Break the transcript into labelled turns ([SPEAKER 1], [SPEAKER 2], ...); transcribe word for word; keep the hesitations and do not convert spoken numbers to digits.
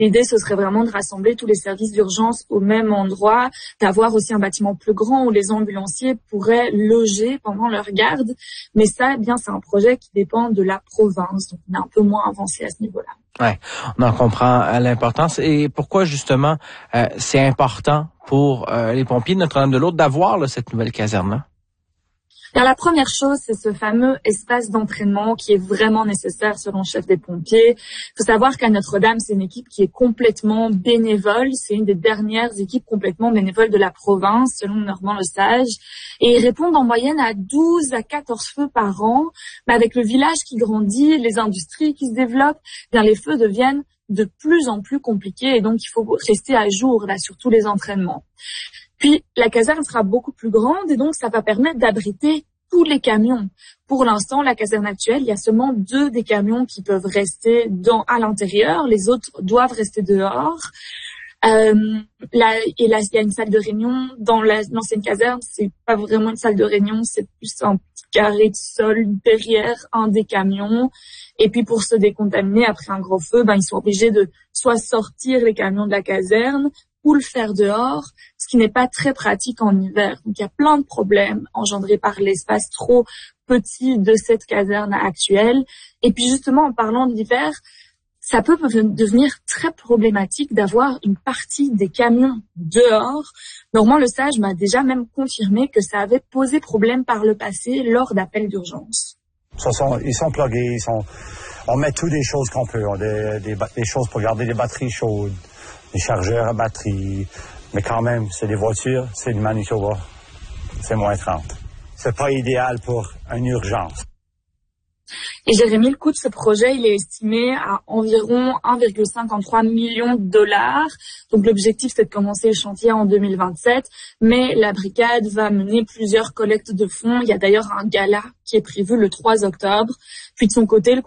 [SPEAKER 1] L'idée, ce serait vraiment de rassembler tous les services d'urgence au même endroit, d'avoir aussi un bâtiment plus grand où les ambulanciers pourraient loger pendant leur garde. Mais ça, eh bien, c'est un projet qui dépend de la province, donc on est un peu moins avancé à ce niveau-là.
[SPEAKER 2] Ouais, on en comprend l'importance. Et pourquoi, justement, euh, c'est important pour euh, les pompiers de Notre-Dame-de-Laude d'avoir là, cette nouvelle caserne-là?
[SPEAKER 1] Bien, la première chose, c'est ce fameux espace d'entraînement qui est vraiment nécessaire selon le chef des pompiers. Il faut savoir qu'à Notre-Dame, c'est une équipe qui est complètement bénévole. C'est une des dernières équipes complètement bénévoles de la province, selon Normand Lesage. Et ils répondent en moyenne à douze à quatorze feux par an. Mais avec le village qui grandit, les industries qui se développent, bien les feux deviennent de plus en plus compliqués. Et donc, il faut rester à jour là sur tous les entraînements. Puis, la caserne sera beaucoup plus grande et donc ça va permettre d'abriter tous les camions. Pour l'instant, la caserne actuelle, il y a seulement deux des camions qui peuvent rester dans à l'intérieur. Les autres doivent rester dehors. Euh, là, et là, il y a une salle de réunion. Dans la, l'ancienne caserne, c'est pas vraiment une salle de réunion, c'est plus un petit carré de sol derrière un des camions. Et puis, pour se décontaminer après un gros feu, ben, ils sont obligés de soit sortir les camions de la caserne, ou le faire dehors, ce qui n'est pas très pratique en hiver. Donc il y a plein de problèmes engendrés par l'espace trop petit de cette caserne actuelle. Et puis justement, en parlant de l'hiver, ça peut devenir très problématique d'avoir une partie des camions dehors. Normand Lesage m'a déjà même confirmé que ça avait posé problème par le passé lors d'appels d'urgence.
[SPEAKER 3] Ça sont, ils sont plugués, ils sont, on met toutes les choses qu'on peut, des, des, des choses pour garder les batteries chaudes, des chargeurs à batterie, mais quand même, c'est des voitures, c'est du Manitoba, c'est moins trente. C'est pas idéal pour une urgence.
[SPEAKER 1] Et Jérémy, le coût de ce projet, il est estimé à environ un virgule cinquante-trois million de dollars. Donc l'objectif, c'est de commencer le chantier en deux mille vingt-sept, mais la brigade va mener plusieurs collectes de fonds. Il y a d'ailleurs un gala qui est prévu le trois octobre. Puis de son côté, le